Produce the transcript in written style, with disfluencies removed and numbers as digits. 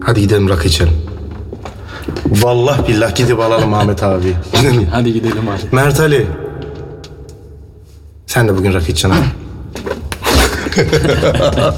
Hadi gidelim rakı içelim. Vallahi billah gidip alalım Ahmet abi. Hadi gidelim hadi. Mert Ali. Sen de bugün rakı içeceksin ha.